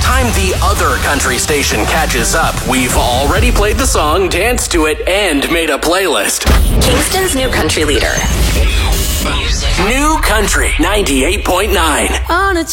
time the other country station catches up, we've already played the song, danced to it, and made a playlist. Kingston's new country leader. New Country 98.9. On a